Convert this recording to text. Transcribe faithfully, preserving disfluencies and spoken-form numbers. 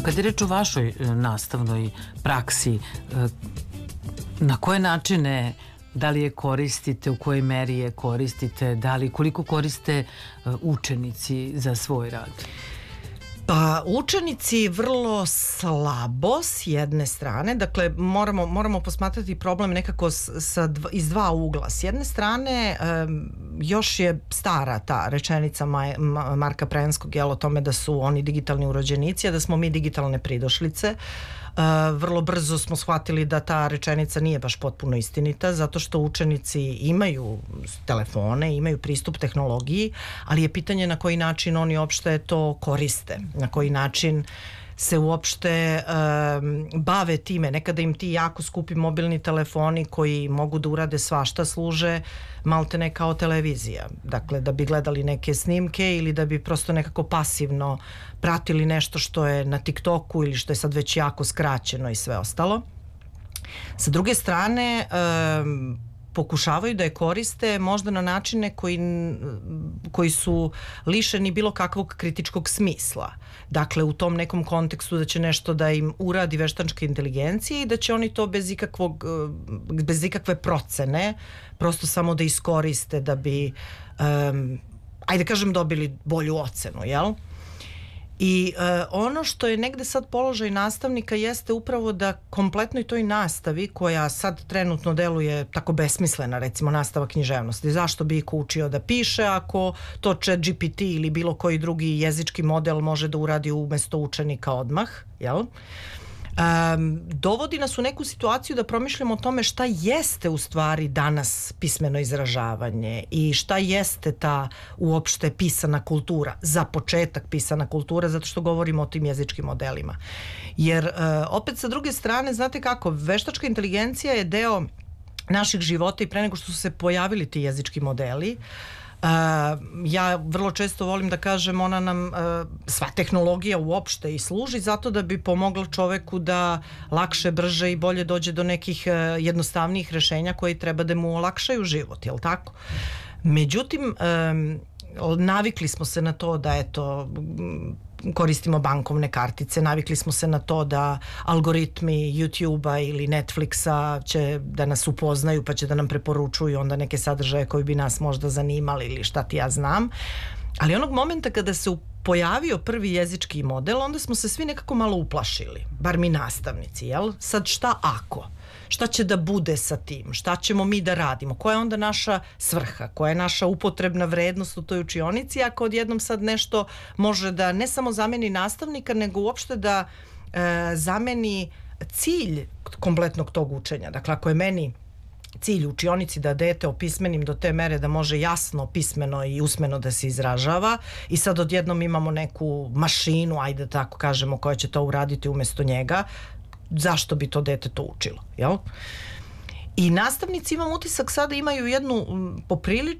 kad je reč o vašoj nastavnoj praksi, na koje načine, da li je koristite, u kojoj meri je koristite, da li, koliko koriste učenici za svoj rad? Pa učenici vrlo slabo s jedne strane, dakle moramo, moramo posmatrati problem nekako sa, iz dva ugla. S jedne strane um, još je stara ta rečenica Maj, Marka Prenskog, jel, o tome da su oni digitalni urođenici, a da smo mi digitalne pridošlice. Uh, vrlo brzo smo shvatili da ta rečenica nije baš potpuno istinita, zato što učenici imaju telefone, imaju pristup tehnologiji, ali je pitanje na koji način oni uopšte to koriste, na koji način se uopšte um, bave time. Nekada im ti jako skupi mobilni telefoni koji mogu da urade svašta služe maltene kao televizija. Dakle, da bi gledali neke snimke ili da bi prosto nekako pasivno pratili nešto što je na TikToku ili što je sad već jako skraćeno i sve ostalo. Sa druge strane, um, pokušavaju da je koriste možda na načine koji, koji su lišeni bilo kakvog kritičkog smisla. Dakle, u tom nekom kontekstu da će nešto da im uradi veštačka inteligencija i da će oni to bez ikakvog, bez ikakve procene prosto samo da iskoriste da bi, um, ajde kažem, dobili bolju ocenu, jel? I e, ono što je negde sad položaj nastavnika jeste upravo da kompletnoj toj nastavi koja sad trenutno deluje tako besmislena, recimo nastava književnosti, zašto bi iko učio da piše ako to Chat G P T ili bilo koji drugi jezički model može da uradi umesto učenika odmah, jel? Um, dovodi nas u neku situaciju da promišljamo o tome šta jeste u stvari danas pismeno izražavanje i šta jeste ta uopšte pisana kultura, za početak pisana kultura, zato što govorimo o tim jezičkim modelima. Jer uh, opet sa druge strane, znate kako, veštačka inteligencija je deo naših života i pre nego što su se pojavili ti jezički modeli. Uh, ja vrlo često volim da kažem, ona nam, uh, sva tehnologija uopšte i služi zato da bi pomogla čoveku da lakše, brže i bolje dođe do nekih uh, jednostavnijih rešenja koji treba da mu olakšaju život, jel tako? Međutim, um, navikli smo se na to da eto koristimo bankovne kartice, navikli smo se na to da algoritmi YouTube-a ili Netflixa će da nas upoznaju pa će da nam preporučuju onda neke sadržaje koji bi nas možda zanimali ili šta ti ja znam. Ali onog momenta kada se pojavio prvi jezički model, onda smo se svi nekako malo uplašili, bar mi nastavnici, jel? Sad šta ako? Šta će da bude sa tim? Šta ćemo mi da radimo? Koja je onda naša svrha? Koja je naša upotrebna vrednost u toj učionici ako odjednom sad nešto može da ne samo zameni nastavnika, nego uopšte da e, zameni cilj kompletnog tog učenja. Dakle, ako je meni cilj u učionici da dete opismenim do te mere da može jasno, pismeno i usmeno da se izražava i sad odjednom imamo neku mašinu, ajde tako kažemo, koja će to uraditi umesto njega, zašto bi to dete to učilo, jel? I nastavnici, imam utisak, sada imaju jednu poprilično